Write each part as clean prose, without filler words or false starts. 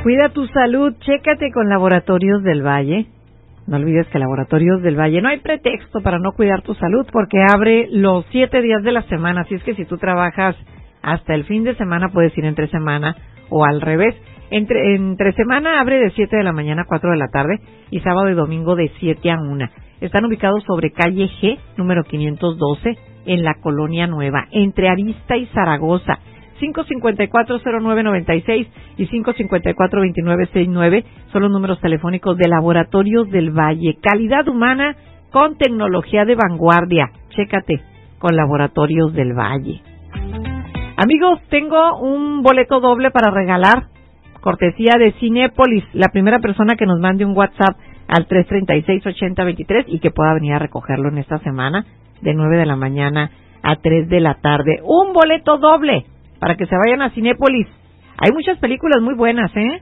Cuida tu salud, chécate con Laboratorios del Valle. No olvides que Laboratorios del Valle no hay pretexto para no cuidar tu salud porque abre los 7 días de la semana. Así es que si tú trabajas hasta el fin de semana, puedes ir entre semana o al revés. Entre semana abre de 7 de la mañana a 4 de la tarde y sábado y domingo de 7 a 1. Están ubicados sobre calle G, número 512, en la Colonia Nueva, entre Arista y Zaragoza. 554-0996 y 554-2969 son los números telefónicos de Laboratorios del Valle. Calidad humana con tecnología de vanguardia. Chécate con Laboratorios del Valle. Amigos, tengo un boleto doble para regalar, cortesía de Cinépolis. La primera persona que nos mande un WhatsApp al 336-8023 y que pueda venir a recogerlo en esta semana de 9 de la mañana a 3 de la tarde. Un boleto doble para que se vayan a Cinépolis. Hay muchas películas muy buenas, ¿eh?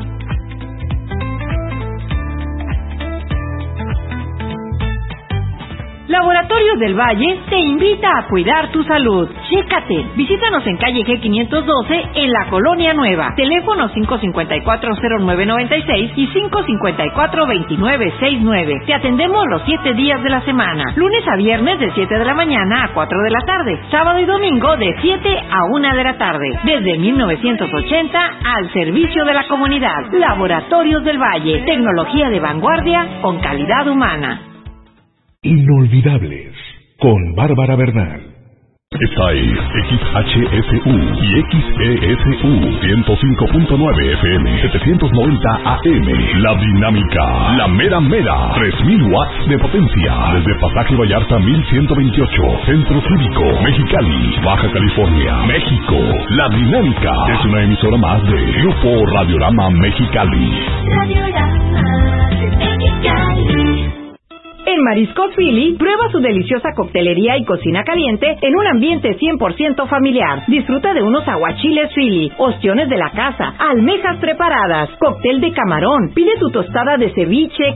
Laboratorios del Valle te invita a cuidar tu salud. Chécate. Visítanos en calle G512 en la Colonia Nueva. Teléfono 554-0996 y 554-2969. Te atendemos los 7 días de la semana. Lunes a viernes de 7 de la mañana a 4 de la tarde. Sábado y domingo de 7 a 1 de la tarde. Desde 1980 al servicio de la comunidad. Laboratorios del Valle. Tecnología de vanguardia con calidad humana. Inolvidables, con Bárbara Bernal. Esta es XHSU y XESU 105.9 FM, 790 AM. La Dinámica, la mera mera, 3000 watts de potencia. Desde Pasaje Vallarta 1128, Centro Cívico, Mexicali, Baja California, México. La Dinámica es una emisora más de Grupo Radiorama Mexicali. Radiorama Mexicali. En Mariscos Philly, prueba su deliciosa coctelería y cocina caliente en un ambiente 100% familiar. Disfruta de unos aguachiles Philly, ostiones de la casa, almejas preparadas, cóctel de camarón, pide tu tostada de ceviche,